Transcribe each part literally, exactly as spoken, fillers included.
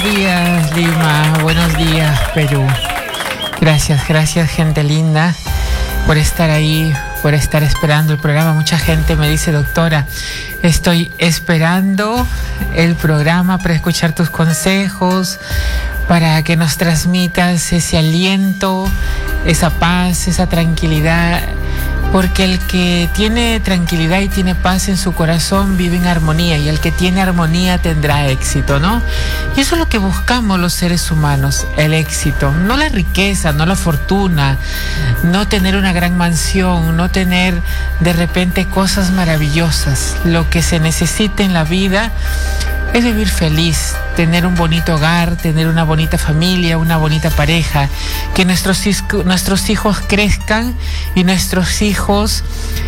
días, Lima. Buenos días, Perú. Gracias, gracias, gente linda, por estar ahí, por estar esperando el programa. Mucha gente me dice, doctora, estoy esperando el programa para escuchar tus consejos, para que nos transmitas ese aliento, esa paz, esa tranquilidad. Porque el que tiene tranquilidad y tiene paz en su corazón vive en armonía, y el que tiene armonía tendrá éxito, ¿no? Y eso es lo que buscamos los seres humanos, el éxito. No la riqueza, no la fortuna, no tener una gran mansión, no tener de repente cosas maravillosas. Lo que se necesita en la vida es vivir feliz, tener un bonito hogar, tener una bonita familia, una bonita pareja, que nuestros, nuestros hijos crezcan y nuestros hijos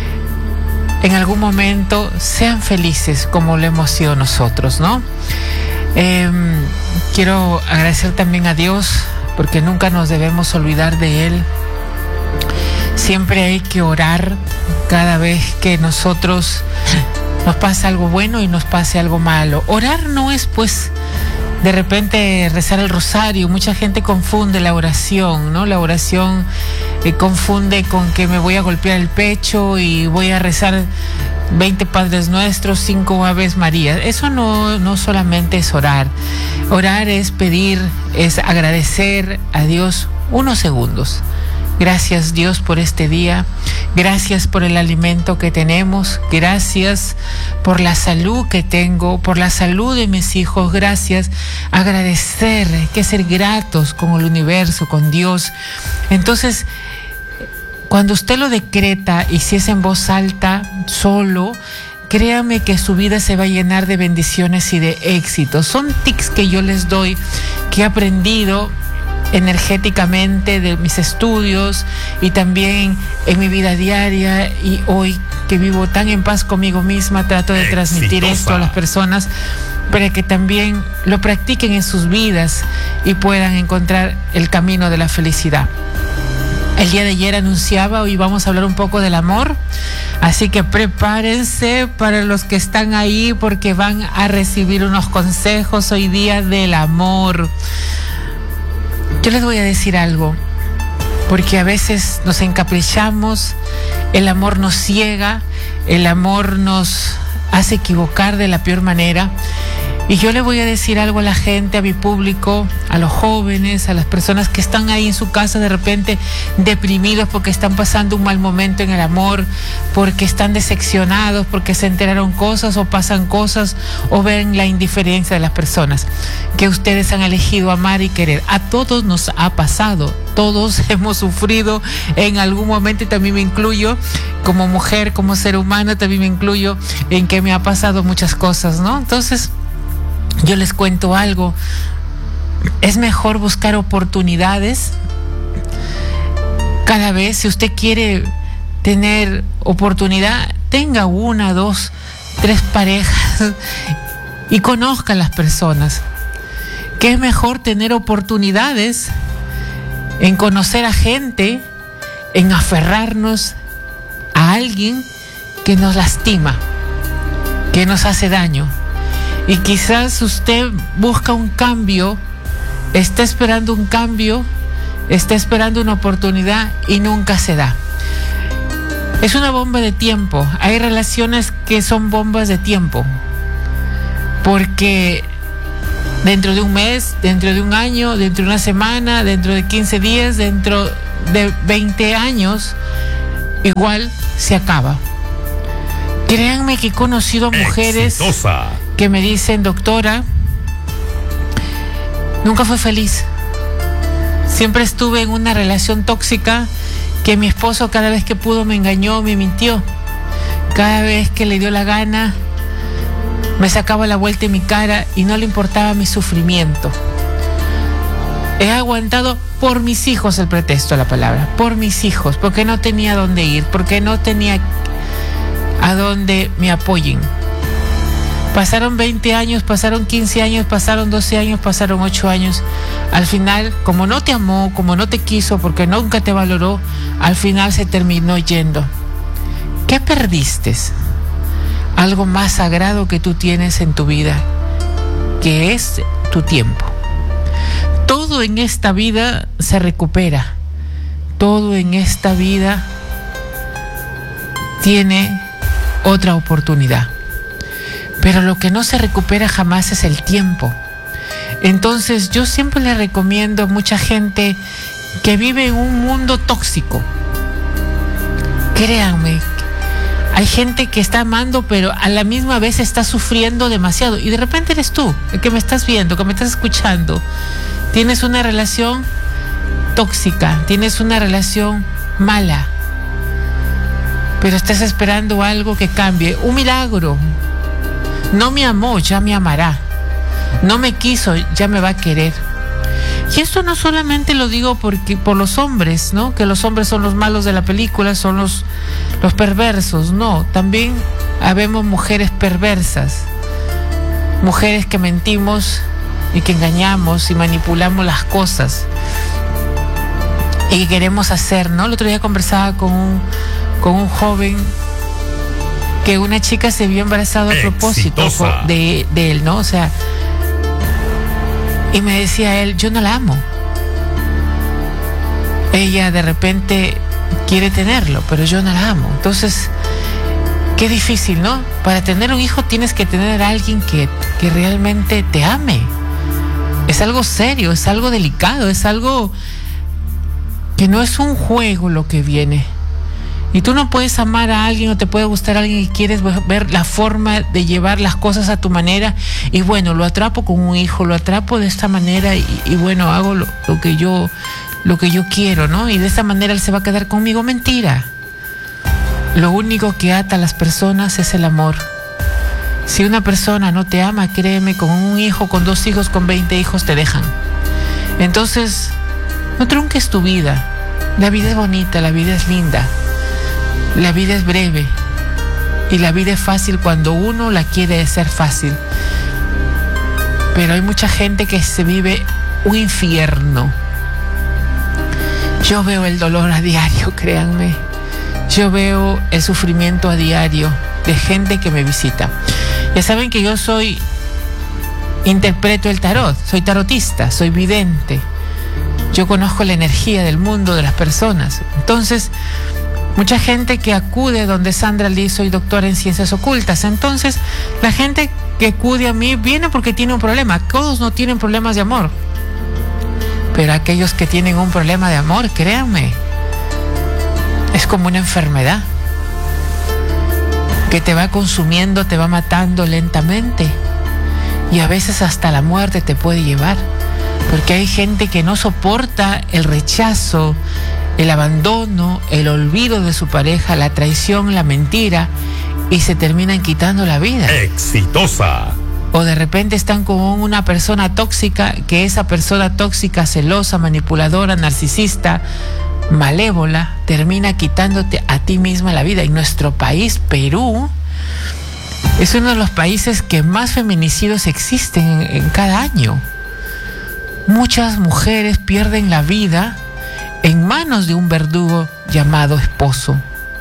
en algún momento sean felices como lo hemos sido nosotros, ¿no? Eh, quiero agradecer también a Dios, porque nunca nos debemos olvidar de Él. Siempre hay que orar cada vez que nosotros nos pasa algo bueno y nos pase algo malo. Orar no es, pues, de repente rezar el rosario. Mucha gente confunde la oración, ¿no? La oración eh, confunde con que me voy a golpear el pecho y voy a rezar veinte Padres Nuestros, cinco Aves María. Eso no, no solamente es orar. Orar es pedir, es agradecer a Dios unos segundos. Gracias, Dios, por este día. Gracias por el alimento que tenemos. Gracias por la salud que tengo, por la salud de mis hijos. Gracias. Agradecer, hay que ser gratos con el universo, con Dios. Entonces, cuando usted lo decreta, y si es en voz alta, solo, créame que su vida se va a llenar de bendiciones y de éxitos. Son tics que yo les doy, que he aprendido energéticamente de mis estudios y también en mi vida diaria, y hoy que vivo tan en paz conmigo misma, trato de transmitir Exitosa. esto a las personas para que también lo practiquen en sus vidas y puedan encontrar el camino de la felicidad. El día de ayer anunciaba, hoy vamos a hablar un poco del amor, así que prepárense para los que están ahí, porque van a recibir unos consejos hoy día del amor. Yo les voy a decir algo, porque a veces nos encaprichamos, el amor nos ciega, el amor nos hace equivocar de la peor manera. Y yo le voy a decir algo a la gente, a mi público, a los jóvenes, a las personas que están ahí en su casa de repente deprimidos porque están pasando un mal momento en el amor, porque están decepcionados, porque se enteraron cosas o pasan cosas o ven la indiferencia de las personas, que ustedes han elegido amar y querer. A todos nos ha pasado, todos hemos sufrido en algún momento, y también me incluyo como mujer, como ser humano, también me incluyo en que me ha pasado muchas cosas, ¿no? Entonces, yo les cuento algo, es mejor buscar oportunidades. Cada vez, si usted quiere tener oportunidad, tenga una, dos, tres parejas y conozca a las personas. Que es mejor tener oportunidades en conocer a gente, en aferrarnos a alguien que nos lastima, que nos hace daño. Y quizás usted busca un cambio, está esperando un cambio, está esperando una oportunidad y nunca se da. Es una bomba de tiempo. Hay relaciones que son bombas de tiempo, porque dentro de un mes, dentro de un año, dentro de una semana, dentro de quince días, dentro de veinte años, igual se acaba. Créanme que he conocido a mujeres Exitosa. que me dicen, doctora, nunca fui feliz. Siempre estuve en una relación tóxica, que mi esposo cada vez que pudo me engañó, me mintió. Cada vez que le dio la gana, me sacaba la vuelta en mi cara y no le importaba mi sufrimiento. He aguantado por mis hijos, el pretexto de la palabra, por mis hijos, porque no tenía dónde ir, porque no tenía a dónde me apoyen. Pasaron veinte años, pasaron quince años, pasaron doce años, pasaron ocho años. Al final, como no te amó, como no te quiso, porque nunca te valoró, al final se terminó yendo. ¿Qué perdiste? Algo más sagrado que tú tienes en tu vida, que es tu tiempo. todo en esta vida se recupera. Todo en esta vida tiene otra oportunidad. Pero lo que no se recupera jamás es el tiempo. Entonces yo siempre le recomiendo a mucha gente que vive en un mundo tóxico. Créanme, hay gente que está amando, pero a la misma vez está sufriendo demasiado. Y de repente eres tú, el que me estás viendo, que me estás escuchando. Tienes una relación tóxica, tienes una relación mala, pero estás esperando algo que cambie, un milagro. No me amó, ya me amará. No me quiso, ya me va a querer. Y esto no solamente lo digo porque por los hombres, ¿no? Que los hombres son los malos de la película, son los, los perversos. No, también habemos mujeres perversas, mujeres que mentimos y que engañamos y manipulamos las cosas y que queremos hacer, ¿no? El otro día conversaba con un, con un joven que una chica se vio embarazada a propósito de, de él, ¿no? O sea, y me decía él, yo no la amo. Ella de repente quiere tenerlo, pero yo no la amo. Entonces, qué difícil, ¿no? Para tener un hijo tienes que tener a alguien que, que realmente te ame. Es algo serio, es algo delicado, es algo que no es un juego lo que viene. Y tú no puedes amar a alguien o te puede gustar a alguien y quieres ver la forma de llevar las cosas a tu manera. Y bueno, lo atrapo con un hijo, lo atrapo de esta manera y, y bueno, hago lo, lo que yo, lo que yo quiero, ¿no? Y de esta manera él se va a quedar conmigo. Mentira. Lo único que ata a las personas es el amor. Si una persona no te ama, créeme, con un hijo, con dos hijos, con veinte hijos te dejan. Entonces, no trunques tu vida. La vida es bonita, la vida es linda. La vida es breve y la vida es fácil cuando uno la quiere hacer fácil. Pero hay mucha gente que se vive un infierno. Yo veo el dolor a diario, créanme. Yo veo el sufrimiento a diario de gente que me visita. Ya saben que yo soy, interpreto el tarot, soy tarotista, soy vidente. Yo conozco la energía del mundo, de las personas. Entonces, mucha gente que acude donde Sandra Lee, soy doctora en ciencias ocultas. Entonces, la gente que acude a mí viene porque tiene un problema. Todos no tienen problemas de amor. Pero aquellos que tienen un problema de amor, créanme, es como una enfermedad que te va consumiendo, te va matando lentamente. Y a veces hasta la muerte te puede llevar. Porque hay gente que no soporta el rechazo, el abandono, el olvido de su pareja, la traición, la mentira, y se terminan quitando la vida. Exitosa. O de repente están con una persona tóxica, que esa persona tóxica, celosa, manipuladora, narcisista, malévola, termina quitándote a ti misma la vida. En nuestro país, Perú, es uno de los países que más feminicidios existen en, en cada año. Muchas mujeres pierden la vida en manos de un verdugo llamado esposo.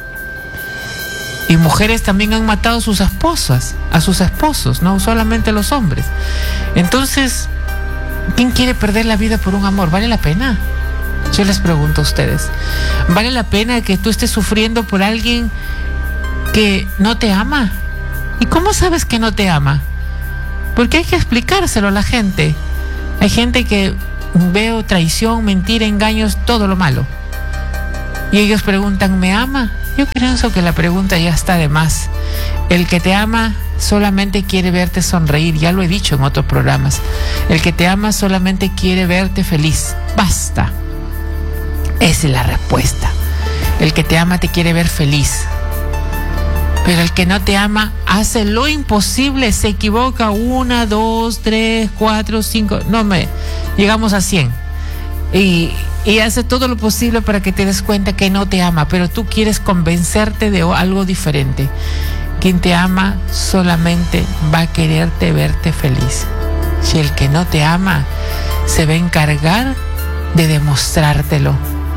Y mujeres también han matado a sus esposas, a sus esposos, no solamente los hombres. Entonces, ¿quién quiere perder la vida por un amor? ¿Vale la pena? Yo les pregunto a ustedes, ¿vale la pena que tú estés sufriendo por alguien que no te ama? ¿Y cómo sabes que no te ama? Porque hay que explicárselo a la gente. Hay gente que veo traición, mentira, engaños, todo lo malo. Y ellos preguntan, ¿me ama? Yo pienso que la pregunta ya está de más. El que te ama solamente quiere verte sonreír, ya lo he dicho en otros programas. El que te ama solamente quiere verte feliz. Basta. Esa es la respuesta. El que te ama te quiere ver feliz. Pero el que no te ama hace lo imposible, se equivoca una, dos, tres, cuatro, cinco, no me, llegamos a cien. Y, y hace todo lo posible para que te des cuenta que no te ama, pero tú quieres convencerte de algo diferente. Quien te ama solamente va a quererte verte feliz. Si el que no te ama se va a encargar de demostrártelo.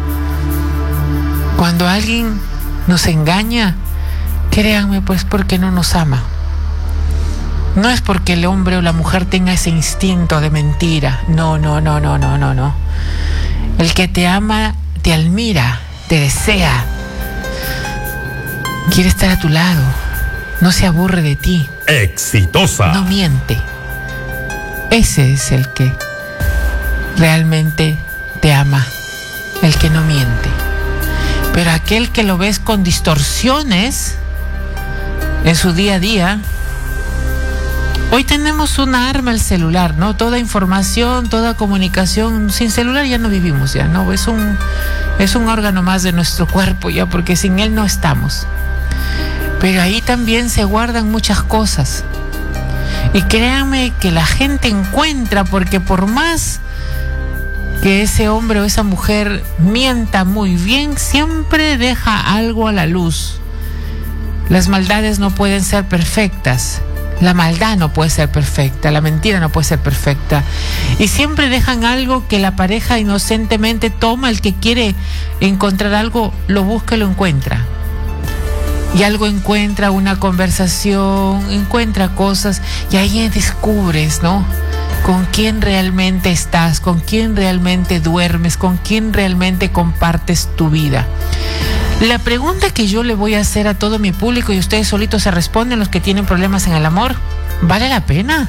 Cuando alguien nos engaña, créanme, pues porque no nos ama. No es porque el hombre o la mujer tenga ese instinto de mentira. No, no, no, no, no, no, no. El que te ama, te admira, te desea. Quiere estar a tu lado. No se aburre de ti. Exitosa. No miente. Ese es el que realmente te ama. El que no miente. Pero aquel que lo ves con distorsiones en su día a día. Hoy tenemos una arma, el celular, ¿no? Toda información, toda comunicación. Sin celular ya no vivimos, ya, ¿no? Es un, es un órgano más de nuestro cuerpo ya, porque sin él no estamos. Pero ahí también se guardan muchas cosas. Y créanme que la gente encuentra, porque por más que ese hombre o esa mujer mienta muy bien, siempre deja algo a la luz. Las maldades no pueden ser perfectas. La maldad no puede ser perfecta, la mentira no puede ser perfecta. Y siempre dejan algo que la pareja inocentemente toma. El que quiere encontrar algo, lo busca y lo encuentra. Y algo encuentra, una conversación, encuentra cosas, y ahí descubres, ¿no? Con quién realmente estás, con quién realmente duermes, con quién realmente compartes tu vida. La pregunta que yo le voy a hacer a todo mi público, y ustedes solitos se responden, los que tienen problemas en el amor: ¿vale la pena?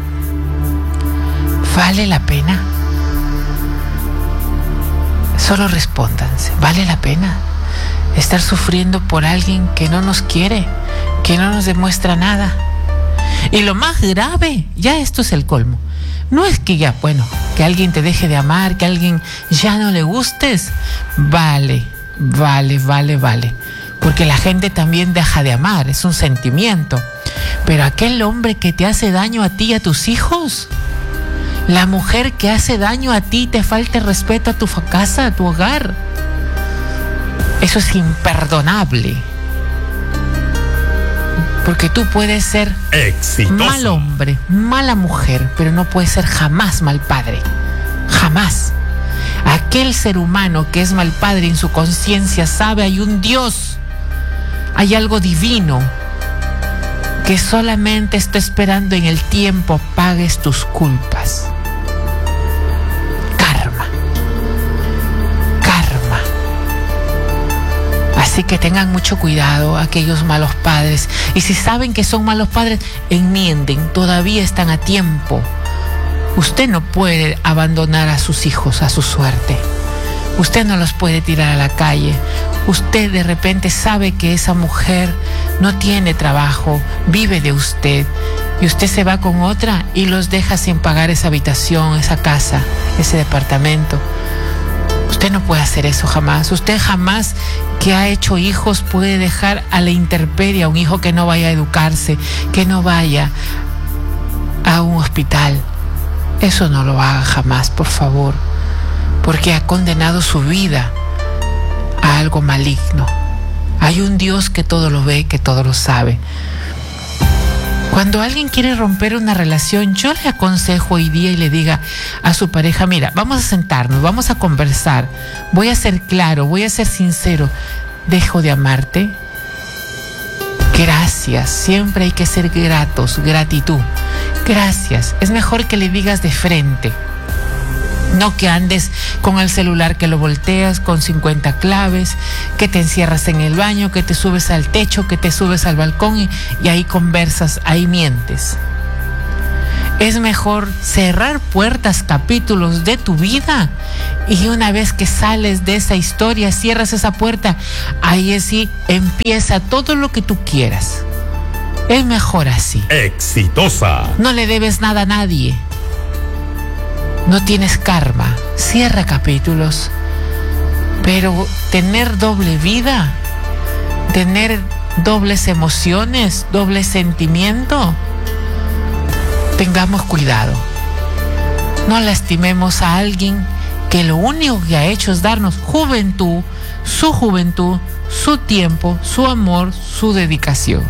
¿Vale la pena? Solo respóndanse. ¿Vale la pena estar sufriendo por alguien que no nos quiere, que no nos demuestra nada? Y lo más grave, ya esto es el colmo, no es que ya, bueno, que alguien te deje de amar, que alguien ya no le gustes. Vale, vale, vale, vale. Porque la gente también deja de amar, es un sentimiento. Pero aquel hombre que te hace daño a ti y a tus hijos, la mujer que hace daño a ti y te falta el respeto a tu casa, a tu hogar, eso es imperdonable. Porque tú puedes ser exitoso, mal hombre, mala mujer, pero no puedes ser jamás mal padre. Jamás. Aquel ser humano que es mal padre, en su conciencia sabe, hay un Dios, hay algo divino que solamente está esperando en el tiempo pagues tus culpas. Karma. Karma. Así que tengan mucho cuidado aquellos malos padres. Y si saben que son malos padres, enmienden, todavía están a tiempo. Usted no puede abandonar a sus hijos a su suerte. Usted no los puede tirar a la calle. Usted de repente sabe que esa mujer no tiene trabajo, vive de usted, y usted se va con otra y los deja sin pagar esa habitación, esa casa, ese departamento. Usted no puede hacer eso jamás. Usted jamás, que ha hecho hijos, puede dejar a la intemperie a un hijo que no vaya a educarse, que no vaya a un hospital. Eso no lo haga jamás, por favor, porque ha condenado su vida a algo maligno. Hay un Dios que todo lo ve, que todo lo sabe. Cuando alguien quiere romper una relación, yo le aconsejo hoy día y le diga a su pareja: mira, vamos a sentarnos, vamos a conversar, voy a ser claro, voy a ser sincero. ¿Dejo de amarte? Gracias, siempre hay que ser gratos, gratitud. Gracias, es mejor que le digas de frente. No que andes con el celular, que lo volteas con cincuenta claves, que te encierras en el baño, que te subes al techo, que te subes al balcón y, y ahí conversas, ahí mientes. Es mejor cerrar puertas, capítulos de tu vida, y una vez que sales de esa historia, cierras esa puerta, ahí sí empieza todo lo que tú quieras. Es mejor así. Exitosa. No le debes nada a nadie. No tienes karma. Cierra capítulos. Pero tener doble vida, tener dobles emociones, doble sentimiento, tengamos cuidado. No lastimemos a alguien que lo único que ha hecho es darnos juventud, su juventud, su tiempo, su amor, su dedicación.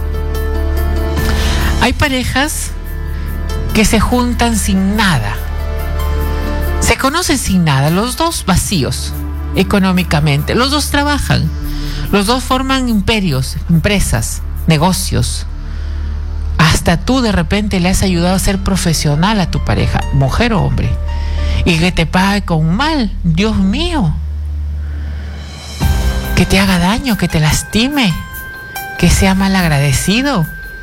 Hay parejas que se juntan sin nada. Se conocen sin nada, los dos vacíos económicamente. Los dos trabajan, los dos forman imperios, empresas, negocios. Hasta hasta tú de repente le has ayudado a ser profesional a tu pareja, mujer o hombre, y que te pague con mal, Dios mío, que te haga daño, que te lastime, que sea mal agradecido.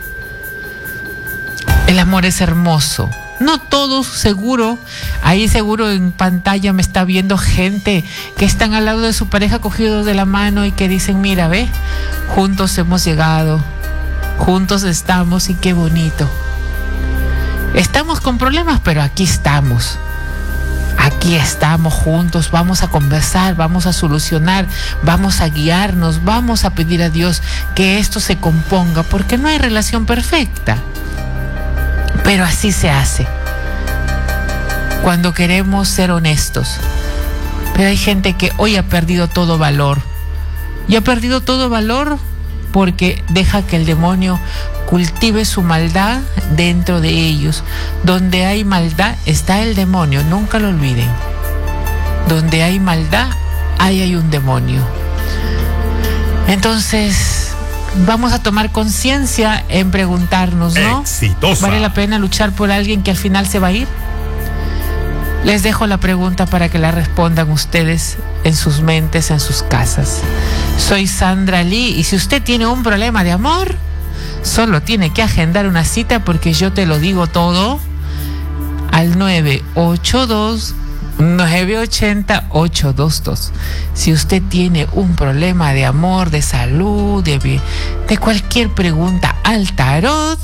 El amor es hermoso. No todos, seguro, ahí seguro en pantalla me está viendo gente que están al lado de su pareja cogidos de la mano y que dicen, mira, ve, juntos hemos llegado, juntos estamos y qué bonito. Estamos con problemas, pero aquí estamos. Aquí estamos juntos, vamos a conversar, vamos a solucionar, vamos a guiarnos, vamos a pedir a Dios que esto se componga, porque no hay relación perfecta. Pero así se hace, cuando queremos ser honestos. Pero hay gente que hoy ha perdido todo valor. Y ha perdido todo valor porque deja que el demonio cultive su maldad dentro de ellos. Donde hay maldad está el demonio, nunca lo olviden. Donde hay maldad, ahí hay un demonio. Entonces, vamos a tomar conciencia en preguntarnos, ¿no? Exitosa. ¿Vale la pena luchar por alguien que al final se va a ir? Les dejo la pregunta para que la respondan ustedes en sus mentes, en sus casas. Soy Sandra Lee y si usted tiene un problema de amor, solo tiene que agendar una cita porque yo te lo digo todo al nueve ocho dos, nueve ocho cero, ocho dos dos. Si usted tiene un problema de amor, de salud, de, de cualquier pregunta al tarot,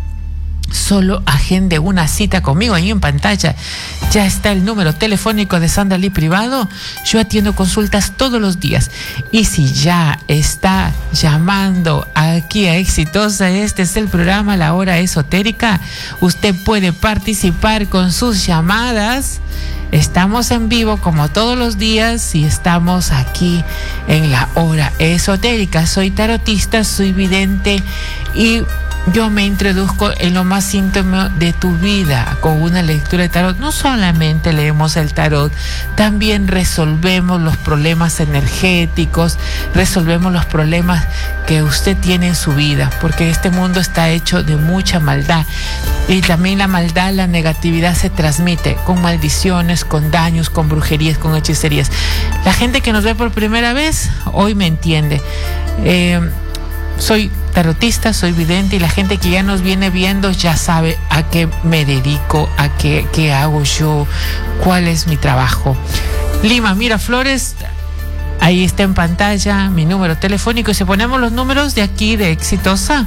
solo agende una cita conmigo. Ahí en pantalla ya está el número telefónico de Sandra Lee privado. Yo atiendo consultas todos los días. Y si ya está llamando aquí a Exitosa, este es el programa La Hora Esotérica, usted puede participar con sus llamadas. Estamos en vivo como todos los días y estamos aquí en La Hora Esotérica. Soy tarotista, soy vidente y yo me introduzco en lo más íntimo de tu vida con una lectura de tarot. No solamente leemos el tarot, también resolvemos los problemas energéticos, resolvemos los problemas que usted tiene en su vida, porque este mundo está hecho de mucha maldad y también la maldad, la negatividad se transmite con maldiciones, con daños, con brujerías, con hechicerías. La gente que nos ve por primera vez hoy me entiende. Eh, Soy tarotista, soy vidente y la gente que ya nos viene viendo ya sabe a qué me dedico, a qué, qué hago yo, cuál es mi trabajo. Lima Miraflores, ahí está en pantalla mi número telefónico. Y si ponemos los números de aquí de Exitosa,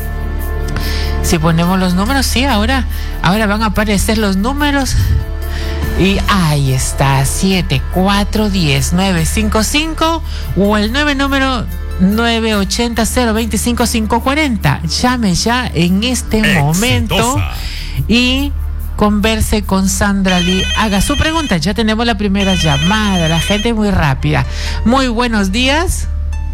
si ponemos los números, sí, ahora, ahora van a aparecer los números. Y ahí está, siete cuatro uno cero nueve cinco cinco o el nueve número nueve ocho cero cero dos cinco cinco cuatro cero. Llame ya en este Exitosa. momento y converse con Sandra Lee. Haga su pregunta. Ya tenemos la primera llamada. La gente es muy rápida. Muy buenos días.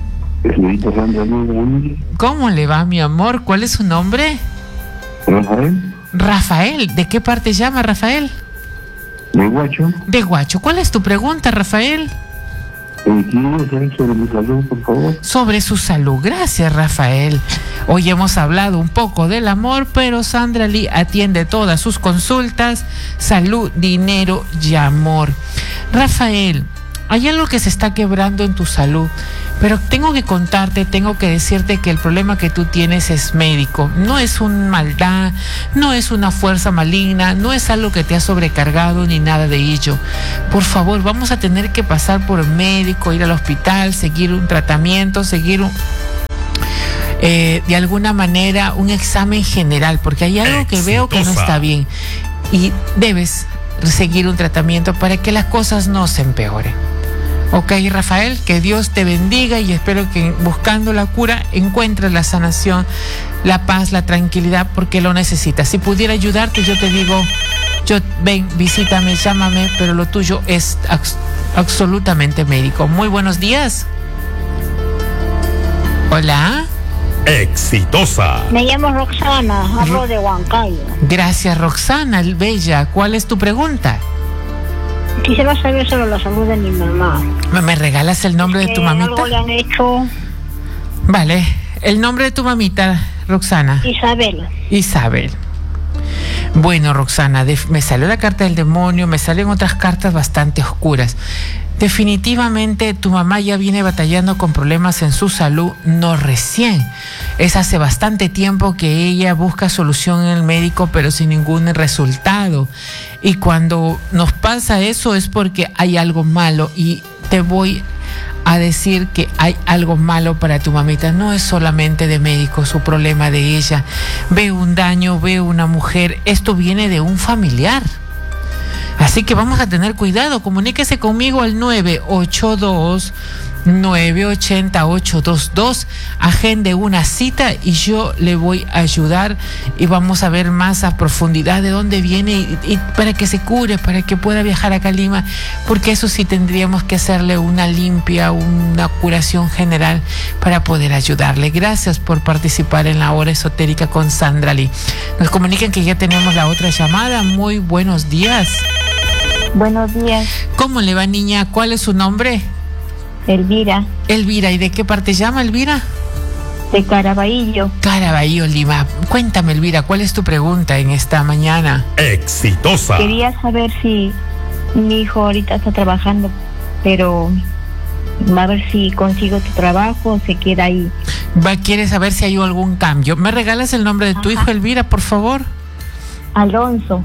¿Cómo le va, mi amor? ¿Cuál es su nombre? Rafael. Rafael. ¿De qué parte llama, Rafael? De Guacho. De Guacho. ¿Cuál es tu pregunta, Rafael? Eh, quiero saber sobre mi salud, por favor. Sobre su salud. Gracias, Rafael. Hoy hemos hablado un poco del amor, pero Sandra Lee atiende todas sus consultas: salud, dinero y amor. Rafael, hay algo que se está quebrando en tu salud, pero tengo que contarte, tengo que decirte que el problema que tú tienes es médico. No es una maldad, no es una fuerza maligna, no es algo que te ha sobrecargado ni nada de ello. Por favor, vamos a tener que pasar por médico, ir al hospital, seguir un tratamiento, seguir un... Eh, de alguna manera un examen general, porque hay algo que veo que no está bien y debes seguir un tratamiento para que las cosas no se empeoren. Ok, Rafael, que Dios te bendiga y espero que buscando la cura encuentres la sanación, la paz, la tranquilidad, porque lo necesitas. Si pudiera ayudarte, yo te digo, yo ven, visítame, llámame, pero lo tuyo es abs- absolutamente médico. Muy buenos días. Hola. Exitosa. Me llamo Roxana, hablo de Huancayo. Gracias, Roxana, bella. ¿Cuál es tu pregunta? Quisiera saber sobre la salud de mi mamá. ¿Me, me regalas el nombre de tu Eh, mamita? Algo le han hecho. Vale, el nombre de tu mamita, Roxana? Isabel. Isabel. Bueno, Roxana, de, me salió la carta del demonio, me salen otras cartas bastante oscuras. Definitivamente tu mamá ya viene batallando con problemas en su salud, no recién. Es hace bastante tiempo que ella busca solución en el médico, pero sin ningún resultado. Y cuando nos pasa eso es porque hay algo malo, y te voy a decir que hay algo malo para tu mamita. No es solamente de médico su problema de ella. Ve un daño, ve una mujer. Esto viene de un familiar. Así que vamos a tener cuidado. Comuníquese conmigo al nueve ocho dos, nueve ocho cero, ocho dos dos. Agende una cita y yo le voy a ayudar, y vamos a ver más a profundidad de dónde viene, y, y para que se cure, para que pueda viajar acá a Lima, porque eso sí tendríamos que hacerle una limpia, una curación general para poder ayudarle. Gracias por participar en la hora esotérica con Sandra Lee. Nos comunican que ya tenemos la otra llamada. Muy buenos días. Buenos días. ¿Cómo le va, niña? ¿Cuál es su nombre? Elvira. Elvira, ¿y de qué parte llama, Elvira? De Caraballo. Caraballo, Lima. Cuéntame, Elvira, ¿cuál es tu pregunta en esta mañana? Exitosa. Quería saber si mi hijo ahorita está trabajando, pero va a ver si consigo tu trabajo o se queda ahí. Va, ¿quieres saber si hay algún cambio? ¿Me regalas el nombre de tu Ajá. hijo, Elvira, por favor? Alonso.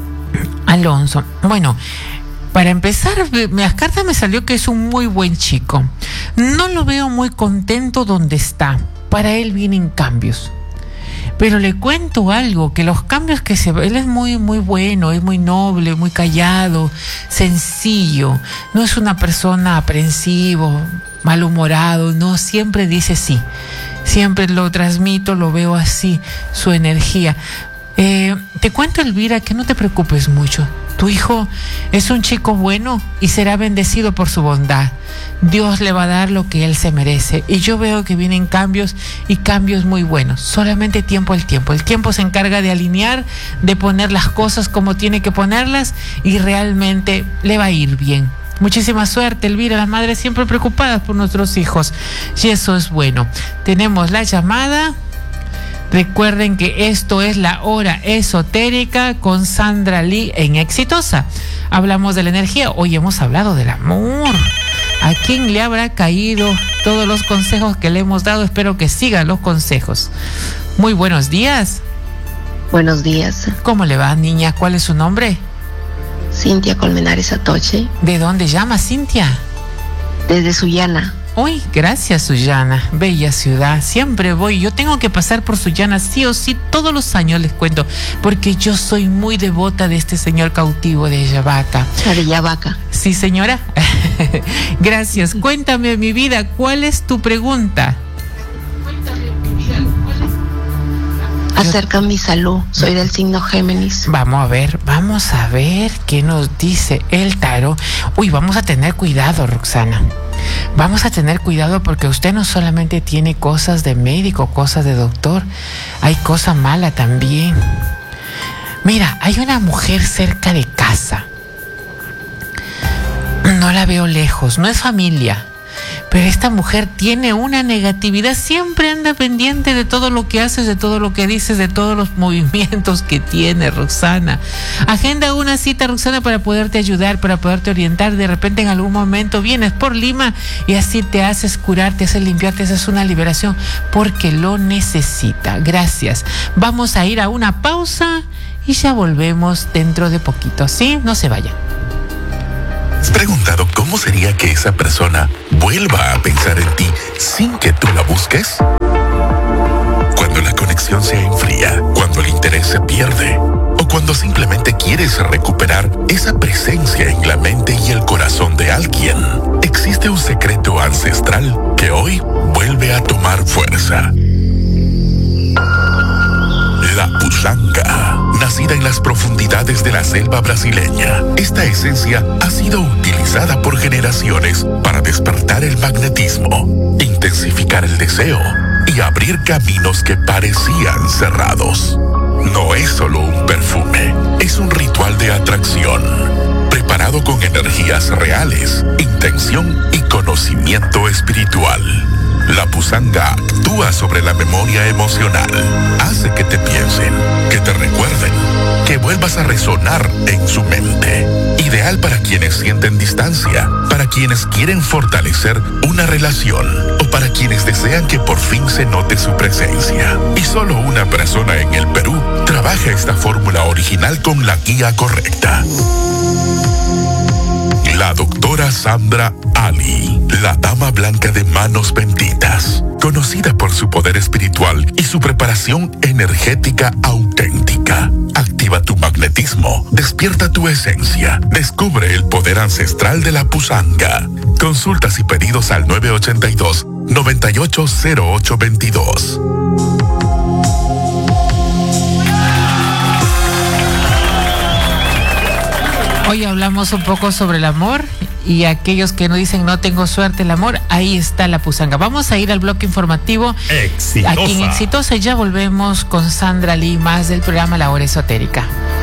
Alonso. Bueno, para empezar, las cartas me salió que es un muy buen chico. No lo veo muy contento donde está. Para él vienen cambios. Pero le cuento algo, que los cambios que se él es muy muy bueno, es muy noble, muy callado, sencillo. No es una persona aprensivo, malhumorado, no, siempre dice sí. Siempre lo transmito, lo veo así, su energía. Eh, te cuento, Elvira, que no te preocupes mucho. Tu hijo es un chico bueno y será bendecido por su bondad. Dios le va a dar lo que él se merece. Y yo veo que vienen cambios, y cambios muy buenos. Solamente tiempo al tiempo. El tiempo se encarga de alinear, de poner las cosas como tiene que ponerlas, y realmente le va a ir bien. Muchísima suerte, Elvira. Las madres siempre preocupadas por nuestros hijos, y eso es bueno. Tenemos la llamada. Recuerden que esto es la hora esotérica con Sandra Lee en Exitosa. Hablamos de la energía, hoy hemos hablado del amor. ¿A quién le habrá caído todos los consejos que le hemos dado? Espero que sigan los consejos. Muy buenos días. Buenos días. ¿Cómo le va, niña? ¿Cuál es su nombre? Cintia Colmenares Atoche. ¿De dónde llama, Cintia? Desde Sullana. Uy, gracias, Sullana, bella ciudad. Siempre voy, yo tengo que pasar por Sullana sí o sí todos los años, les cuento, porque yo soy muy devota de este señor cautivo de Yavaca. La de Yavaca. Sí, señora. Gracias. Cuéntame, mi vida, ¿cuál es tu pregunta? Acerca de mi salud, soy del signo Géminis. Vamos a ver, vamos a ver qué nos dice el tarot. Uy, vamos a tener cuidado, Roxana. Vamos a tener cuidado, porque usted no solamente tiene cosas de médico, cosas de doctor, hay cosa mala también. Mira, hay una mujer cerca de casa. No la veo lejos, no es familia. Pero esta mujer tiene una negatividad, siempre anda pendiente de todo lo que haces, de todo lo que dices, de todos los movimientos que tiene, Roxana. Agenda una cita, Roxana, para poderte ayudar, para poderte orientar. De repente en algún momento vienes por Lima y así te haces curar, te haces limpiar, te haces una liberación, porque lo necesita. Gracias. Vamos a ir a una pausa y ya volvemos dentro de poquito, ¿sí? No se vayan. ¿Has preguntado cómo sería que esa persona vuelva a pensar en ti sin que tú la busques? Cuando la conexión se enfría, cuando el interés se pierde, o cuando simplemente quieres recuperar esa presencia en la mente y el corazón de alguien, existe un secreto ancestral que hoy vuelve a tomar fuerza. La puchanga, nacida en las profundidades de la selva brasileña. Esta esencia ha sido utilizada por generaciones para despertar el magnetismo, intensificar el deseo y abrir caminos que parecían cerrados. No es solo un perfume, es un ritual de atracción, preparado con energías reales, intención y conocimiento espiritual. La pusanga actúa sobre la memoria emocional. Hace que te piensen, que te recuerden, que vuelvas a resonar en su mente. Ideal para quienes sienten distancia, para quienes quieren fortalecer una relación o para quienes desean que por fin se note su presencia. Y solo una persona en el Perú trabaja esta fórmula original con la guía correcta. La doctora Sandra Ali, la dama blanca de manos benditas, conocida por su poder espiritual y su preparación energética auténtica. Activa tu magnetismo, despierta tu esencia, descubre el poder ancestral de la pusanga. Consultas y pedidos al nueve ochenta y dos, noventa y ocho cero ocho veintidós. Hoy hablamos un poco sobre el amor y aquellos que no dicen no tengo suerte el amor, ahí está la pusanga. Vamos a ir al bloque informativo. Exitosa. Aquí en Exitosa ya volvemos con Sandra Lee, más del programa La Hora Esotérica.